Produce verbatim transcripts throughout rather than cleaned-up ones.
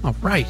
All right.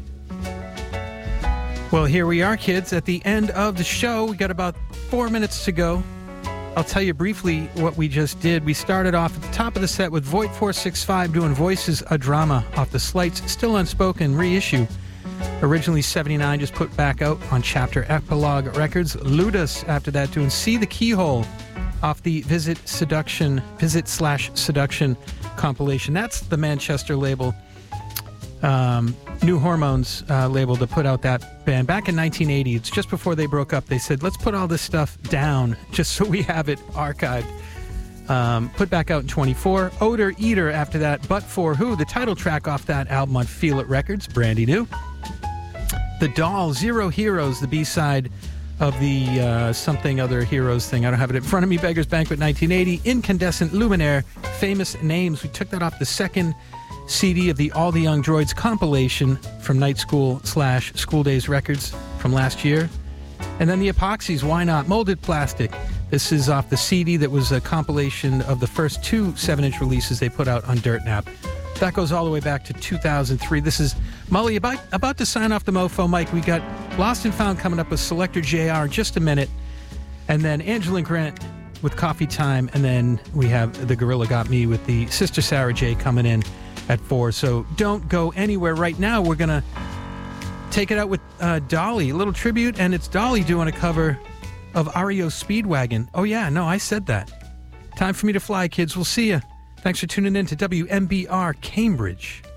Well, here we are, kids, at the end of the show. We got about four minutes to go. I'll tell you briefly what we just did. We started off at the top of the set with Void four six five doing Voices, a Drama off the Slights, Still Unspoken reissue. Originally seventy-nine, just put back out on Chapter Epilogue Records. Ludus after that doing See the Keyhole off the Visit Seduction, Visit slash Seduction compilation. That's the Manchester label. Um, New Hormones uh, label to put out that band back in nineteen eighty. It's just before they broke up. They said, let's put all this stuff down just so we have it archived. Um, put back out in twenty-four. Odor Eater after that. But For Who, the title track off that album on Feel It Records, brandy new. The Doll, Zero Heroes, the B-side of the uh, Something Other Heroes thing. I don't have it in front of me. Beggars Banquet nineteen eighty. Incandescent Luminaire, Famous Names. We took that off the second C D of the All the Young Droids compilation from Night School slash School Days Records from last year. And then the Epoxies, Why Not? Molded Plastic. This is off the C D that was a compilation of the first two seven-inch releases they put out on Dirt Nap. That goes all the way back to two thousand three. This is Mully about, about to sign off the Mofo Mike. We got Lost and Found coming up with Selector J R in just a minute. And then Angela Grant with Coffee Time. And then we have the Gorilla Got Me with the Sister Sarah J coming in at four. So don't go anywhere right now. We're going to take it out with uh, Dolly, a little tribute, and it's Dolly doing a cover of R E O Speedwagon. Oh yeah, no, I said that. Time for me to fly, kids. We'll see you. Thanks for tuning in to W M B R Cambridge.